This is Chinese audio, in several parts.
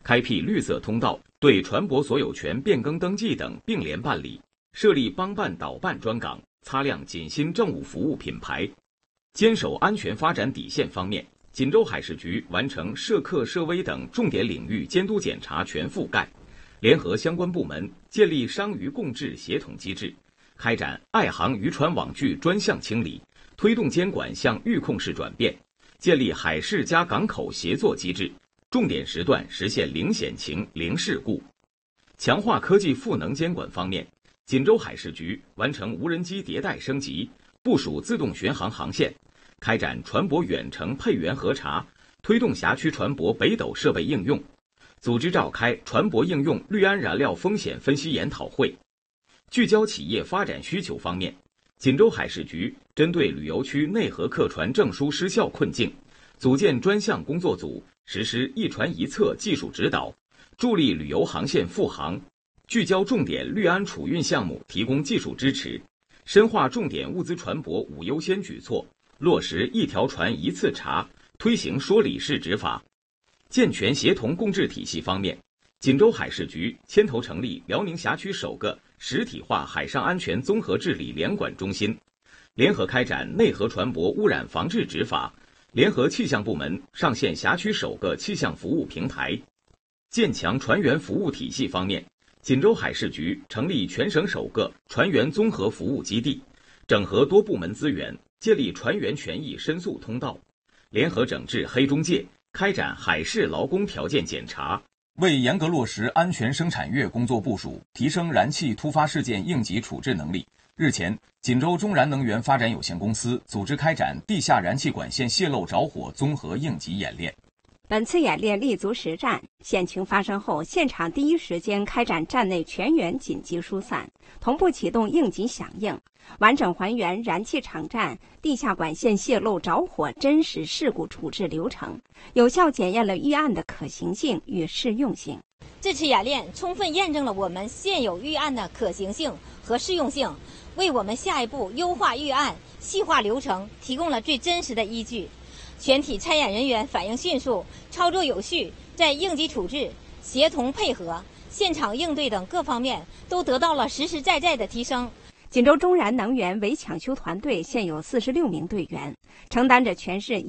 开辟绿色通道，对船舶所有权变更登记等并联办理，设立帮办导办专岗，擦亮锦新政务服务品牌。坚守安全发展底线方面，锦州海事局完成涉客涉危等重点领域监督检查全覆盖，联合相关部门建立商渔共治协同机制，开展爱航渔船网具专项清理，推动监管向预控式转变，建立海事加港口协作机制，重点时段实现零险情、零事故。强化科技赋能监管方面，锦州海事局完成无人机迭代升级，部署自动巡航航线，开展船舶远程配员核查，推动辖区船舶北斗设备应用，组织召开船舶应用氯胺燃料风险分析研讨会。聚焦企业发展需求方面，锦州海事局针对旅游区内河客船证书失效困境，组建专项工作组，实施一船一测技术指导，助力旅游航线复航，聚焦重点氯胺储运项目提供技术支持，深化重点物资船舶5优先举措，落实一条船一次查，推行说理式执法。健全协同共治体系方面，锦州海事局牵头成立辽宁辖区首个实体化海上安全综合治理联管中心，联合开展内河船舶污染防治执法，联合气象部门上线辖区首个气象服务平台。建强船员服务体系方面，锦州海事局成立全省首个船员综合服务基地，整合多部门资源，建立船员权益申诉通道，联合整治黑中介，开展海事劳工条件检查。为严格落实安全生产月工作部署，提升燃气突发事件应急处置能力，日前，锦州中燃能源发展有限公司组织开展地下燃气管线泄漏着火综合应急演练。 本次演练立足实战，险情发生后，现场第一时间开展站内全员紧急疏散，同步启动应急响应，完整还原燃气厂站地下管线泄漏着火真实事故处置流程，有效检验了预案的可行性与适用性。 这次演练充分验证了我们现有预案的可行性和适用性，为我们下一步优化预案、细化流程提供了最真实的依据。全体参演人员反应迅速，操作有序，在应急处置、协同配合、现场应对等各方面都得到了实实在在的提升。 锦州中燃能源围抢修团队现有46名队员，承担着全市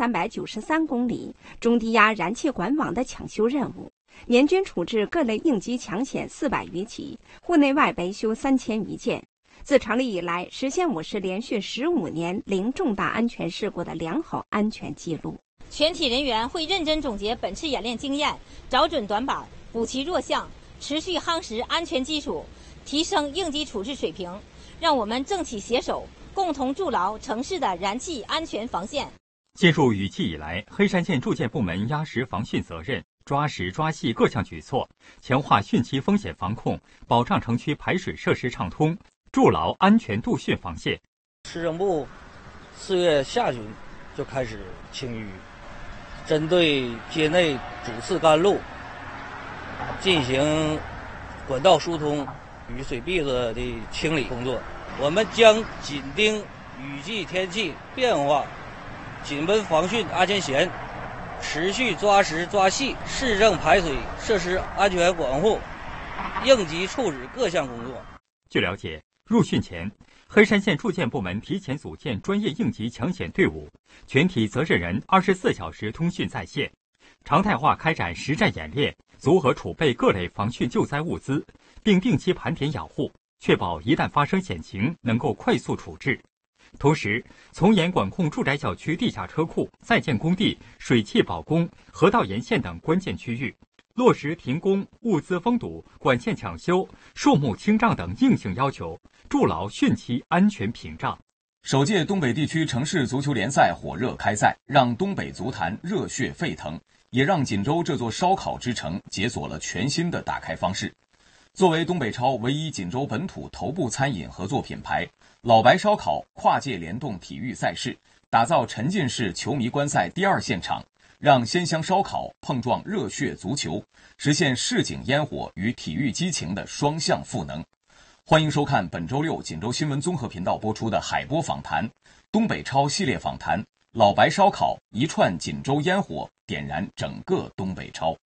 1393公里中低压燃气管网的抢修任务，年均处置各类应急抢险400余起，户内外维修3000余件。自成立以来，实现我市连续15年零重大安全事故的良好安全记录。 全体人员会认真总结本次演练经验，找准短板，补齐弱项，持续夯实安全基础，提升应急处置水平，让我们政企携手，共同筑牢城市的燃气安全防线。 进入雨季以来，黑山县住建部门压实防汛责任，抓实抓细各项举措，强化汛期风险防控，保障城区排水设施畅通，筑牢安全度汛防线。 市政部4月下旬就开始清淤，针对街内主次干路进行管道疏通、雨水壁子的清理工作。我们将紧盯雨季天气变化，紧绷防汛安全弦，持续抓实抓细市政排水设施安全管护、应急处置各项工作。 据了解，入汛前，黑山县住建部门提前组建专业应急抢险队伍，全体责任人24小时通讯在线，常态化开展实战演练，组合储备各类防汛救灾物资，并定期盘点养护，确保一旦发生险情能够快速处置。同时，从严管控住宅小区地下车库、在建工地、水汽保供、河道沿线等关键区域，落实停工、物资封堵、管线抢修、树木清障等硬性要求，筑牢汛期安全屏障。 首届东北地区城市足球联赛火热开赛，让东北足坛热血沸腾，也让锦州这座烧烤之城解锁了全新的打开方式。作为东北超唯一锦州本土头部餐饮合作品牌，老白烧烤跨界联动体育赛事，打造沉浸式球迷观赛第二现场，让鲜香烧烤碰撞热血足球，实现市井烟火与体育激情的双向赋能。欢迎收看本周六锦州新闻综合频道播出的海波访谈，东北超系列访谈，老白烧烤一串锦州烟火，点燃整个东北超。